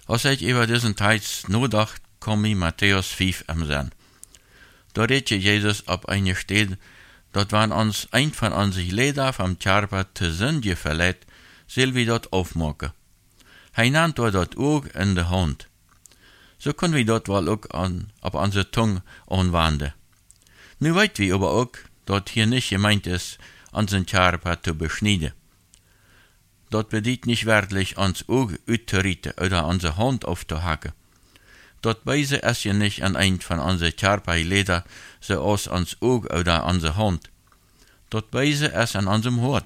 Als ich über diesen Teils nachdacht, kom ich Matthäus 5 am Sinn. Da redet Jesus ab eine Stelle, dat wann uns ein von unseren Leder vom Körper zu Sünde verleiht, soll wir dort aufmachen. Hij nennt dort Oog in de Hand. So können wir dort wohl auch auf unsere Zunge anwenden. Nu weit wir aber auch, dass hier nicht gemeint ist, unseren Körper zu beschneiden. Dort bedeutet nicht wörtlich, uns Auge auszurichten oder unsere Hand aufzuhacken. Dort beise ist ja nicht an ein von unseren Körperleder, so aus uns Auge oder unsere Hand. Dort beise ist an unserem Hort.